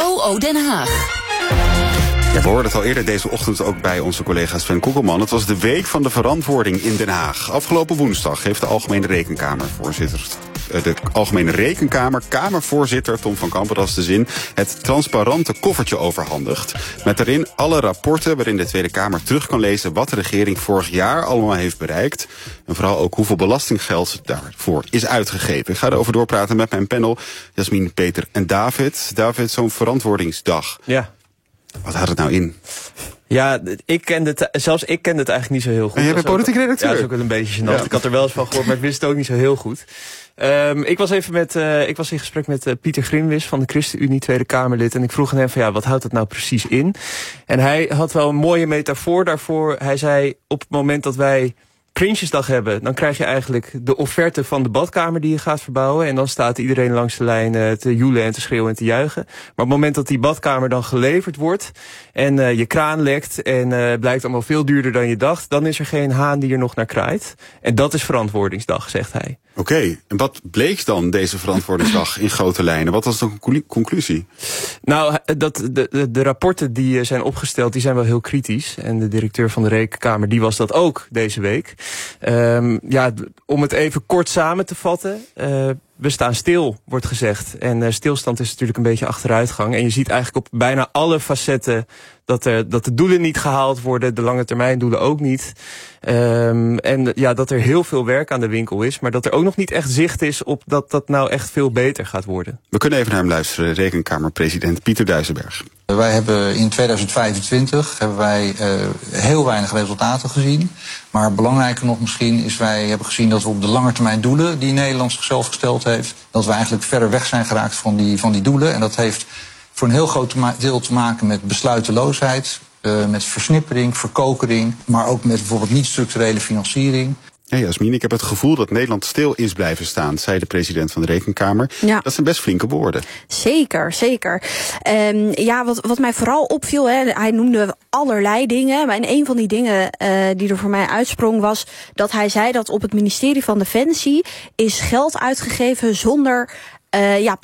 OO Den Haag. Ja, we hoorden het al eerder deze ochtend ook bij onze collega Sven Koekelman. Het was de week van de verantwoording in Den Haag. Afgelopen woensdag heeft de Algemene Rekenkamer Kamervoorzitter Tom van Kampen, dat is de zin, het transparante koffertje overhandigd. Met daarin alle rapporten waarin de Tweede Kamer terug kan lezen wat de regering vorig jaar allemaal heeft bereikt. En vooral ook hoeveel belastinggeld daarvoor is uitgegeven. Ik ga erover doorpraten met mijn panel, Jasmin, Peter en David. David, zo'n verantwoordingsdag. Ja. Wat houdt het nou in? Ja, zelfs ik kende het eigenlijk niet zo heel goed. En jij bent politiek redacteur? Ja, dat is ook wel een beetje gênant. Ja. Ik had er wel eens van gehoord, maar ik wist het ook niet zo heel goed. Ik was in gesprek met Pieter Grimwis van de ChristenUnie, Tweede Kamerlid. En ik vroeg aan hem van wat houdt het nou precies in? En hij had wel een mooie metafoor daarvoor. Hij zei, op het moment dat wij Prinsjesdag hebben, dan krijg je eigenlijk de offerte van de badkamer die je gaat verbouwen. En dan staat iedereen langs de lijn te joelen en te schreeuwen en te juichen. Maar op het moment dat die badkamer dan geleverd wordt en je kraan lekt en blijkt allemaal veel duurder dan je dacht, dan is er geen haan die er nog naar kraait. En dat is verantwoordingsdag, zegt hij. Oké, en wat bleek dan deze verantwoordingsdag in grote lijnen? Wat was de conclusie? Nou, de rapporten die zijn opgesteld, die zijn wel heel kritisch. En de directeur van de Rekenkamer, die was dat ook deze week. Om het even kort samen te vatten. We staan stil, wordt gezegd. En stilstand is natuurlijk een beetje achteruitgang. En je ziet eigenlijk op bijna alle facetten dat de doelen niet gehaald worden. De lange termijn doelen ook niet. Dat er heel veel werk aan de winkel is. Maar dat er ook nog niet echt zicht is op dat nou echt veel beter gaat worden. We kunnen even naar hem luisteren. Rekenkamerpresident Pieter Duijsenberg. Wij hebben in 2025 heel weinig resultaten gezien. Maar belangrijker nog misschien is, wij hebben gezien dat we op de langetermijn doelen die Nederland zichzelf gesteld heeft, dat we eigenlijk verder weg zijn geraakt van die doelen. En dat heeft voor een heel groot deel te maken met besluiteloosheid, met versnippering, verkokering, maar ook met bijvoorbeeld niet-structurele financiering. Ja, Jasmin, ik heb het gevoel dat Nederland stil is blijven staan, zei de president van de Rekenkamer. Ja. Dat zijn best flinke woorden. Zeker. Wat mij vooral opviel, hij noemde allerlei dingen. Maar een van die dingen die er voor mij uitsprong was dat hij zei dat op het ministerie van Defensie is geld uitgegeven zonder